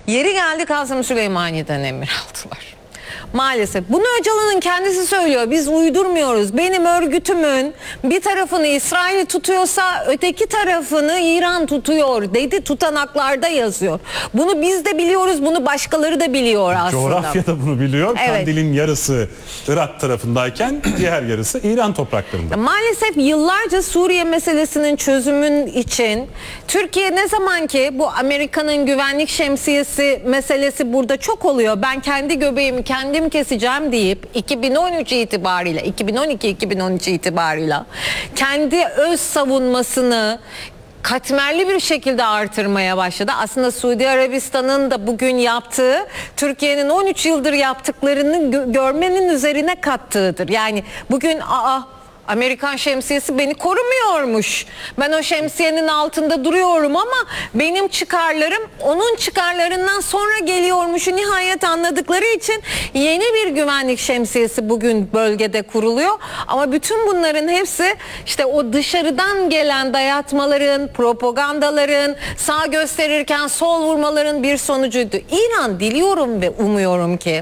Yeri geldi Kasım Süleymaniye'den emir aldılar. Maalesef. Bunu Öcalan'ın kendisi söylüyor. Biz uydurmuyoruz. Benim örgütümün bir tarafını İsrail tutuyorsa öteki tarafını İran tutuyor dedi. Tutanaklarda yazıyor. Bunu biz de biliyoruz. Bunu başkaları da biliyor aslında. Coğrafya da bunu biliyor. Evet. Kandil'in yarısı Irak tarafındayken diğer yarısı İran topraklarında. Maalesef yıllarca Suriye meselesinin çözümün için Türkiye ne zaman ki bu Amerika'nın güvenlik şemsiyesi meselesi burada çok oluyor. Ben kendi göbeğimi kendim keseceğim deyip 2013 itibariyle 2012-2013 itibariyle kendi öz savunmasını katmerli bir şekilde artırmaya başladı. Aslında Suudi Arabistan'ın da bugün yaptığı Türkiye'nin 13 yıldır yaptıklarını görmenin üzerine kattığıdır. Yani bugün Amerikan şemsiyesi beni korumuyormuş. Ben o şemsiyenin altında duruyorum ama benim çıkarlarım onun çıkarlarından sonra geliyormuşu nihayet anladıkları için yeni bir güvenlik şemsiyesi bugün bölgede kuruluyor. Ama bütün bunların hepsi işte o dışarıdan gelen dayatmaların, propagandaların, sağ gösterirken sol vurmaların bir sonucuydu. İran diliyorum ve umuyorum ki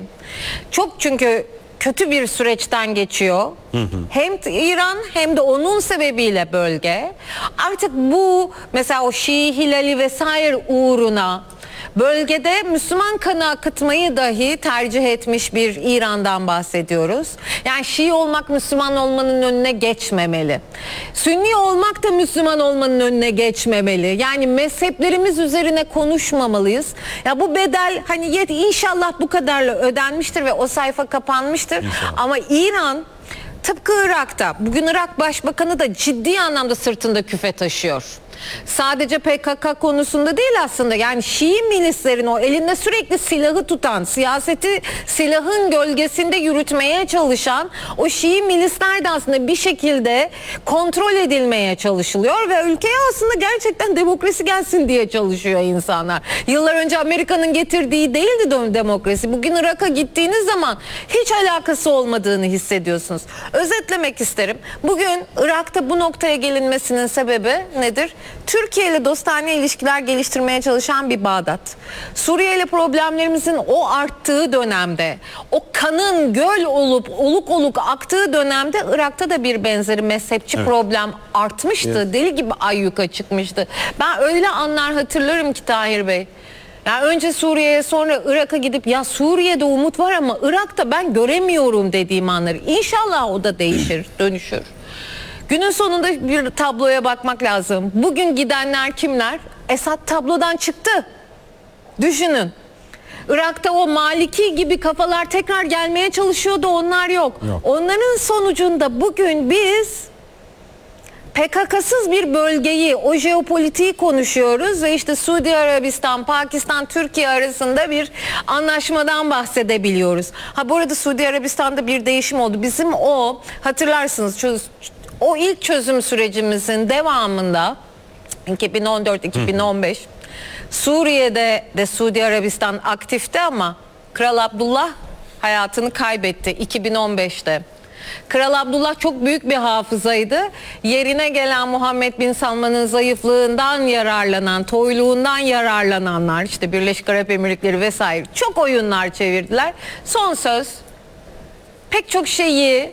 çünkü kötü bir süreçten geçiyor. Hem İran hem de onun sebebiyle bölge. Artık bu mesela o Şii Hilali vesaire uğruna bölgede Müslüman kanı akıtmayı dahi tercih etmiş bir İran'dan bahsediyoruz. Yani Şii olmak Müslüman olmanın önüne geçmemeli. Sünni olmak da Müslüman olmanın önüne geçmemeli. Yani mezheplerimiz üzerine konuşmamalıyız. Ya bu bedel hani inşallah bu kadarla ödenmiştir ve o sayfa kapanmıştır. İnşallah. Ama İran tıpkı Irak'ta, bugün Irak Başbakanı da ciddi anlamda sırtında küfe taşıyor. Sadece PKK konusunda değil aslında, yani Şii milislerin o elinde sürekli silahı tutan, siyaseti silahın gölgesinde yürütmeye çalışan o Şii milisler de aslında bir şekilde kontrol edilmeye çalışılıyor ve ülkeye aslında gerçekten demokrasi gelsin diye çalışıyor insanlar. Yıllar önce Amerika'nın getirdiği değildi demokrasi. Bugün Irak'a gittiğiniz zaman hiç alakası olmadığını hissediyorsunuz. Özetlemek isterim. Bugün Irak'ta bu noktaya gelinmesinin sebebi nedir? Türkiye ile dostane ilişkiler geliştirmeye çalışan bir Bağdat. Suriye ile problemlerimizin o arttığı dönemde, o kanın göl olup oluk oluk aktığı dönemde Irak'ta da bir benzeri mezhepçi problem artmıştı. Evet. Deli gibi ayyuka çıkmıştı. Ben öyle anlar hatırlarım ki Tahir Bey. Yani önce Suriye'ye sonra Irak'a gidip ya Suriye'de umut var ama Irak'ta ben göremiyorum dediğim anları. İnşallah o da değişir, dönüşür. Günün sonunda bir tabloya bakmak lazım. Bugün gidenler kimler? Esad tablodan çıktı. Düşünün. Irak'ta o Maliki gibi kafalar tekrar gelmeye çalışıyordu. Onlar yok. Onların sonucunda bugün biz PKK'sız bir bölgeyi, o jeopolitiği konuşuyoruz ve işte Suudi Arabistan, Pakistan, Türkiye arasında bir anlaşmadan bahsedebiliyoruz. Bu arada Suudi Arabistan'da bir değişim oldu. Bizim hatırlarsınız o ilk çözüm sürecimizin devamında 2014-2015 Suriye'de de Suudi Arabistan aktifti ama Kral Abdullah hayatını kaybetti 2015'te. Kral Abdullah çok büyük bir hafızaydı. Yerine gelen Muhammed Bin Salman'ın zayıflığından yararlanan, toyluğundan yararlananlar, işte Birleşik Arap Emirlikleri vesaire çok oyunlar çevirdiler. Son söz, pek çok şeyi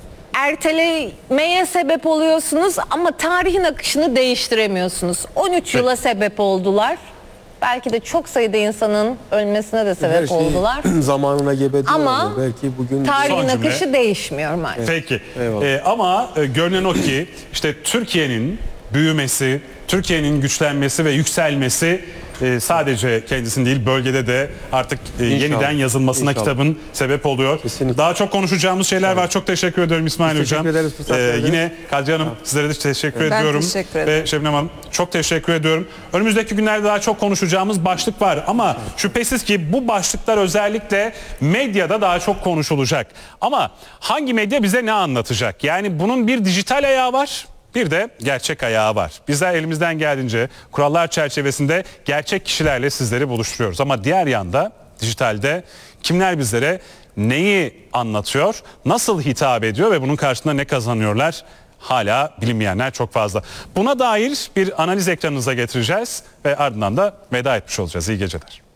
ertelemeye sebep oluyorsunuz ama tarihin akışını değiştiremiyorsunuz. 13 yıla sebep oldular. Belki de çok sayıda insanın ölmesine de sebep oldular. Zamanına gebe değil ama belki bugün tarihin akışı değişmiyor maalesef. Peki. Ama görünen o ki işte Türkiye'nin büyümesi, Türkiye'nin güçlenmesi ve yükselmesi sadece kendisinin değil bölgede de artık yeniden yazılmasına kitabın sebep oluyor. Kesinlikle. Daha çok konuşacağımız şeyler var. Çok teşekkür ediyorum İsmail Hocam. Yine Kadriye Hanım sizlere de teşekkür ediyorum. Teşekkür ederim. Ve Şebnem Hanım çok teşekkür ediyorum. Önümüzdeki günlerde daha çok konuşacağımız başlık var ama şüphesiz ki bu başlıklar özellikle medyada daha çok konuşulacak. Ama hangi medya bize ne anlatacak? Yani bunun bir dijital ayağı var. Bir de gerçek ayağı var. Bizler elimizden geldiğince kurallar çerçevesinde gerçek kişilerle sizleri buluşturuyoruz. Ama diğer yanda dijitalde kimler bizlere neyi anlatıyor, nasıl hitap ediyor ve bunun karşılığında ne kazanıyorlar? Hala bilinmeyenler çok fazla. Buna dair bir analiz ekranınıza getireceğiz ve ardından da veda etmiş olacağız. İyi geceler.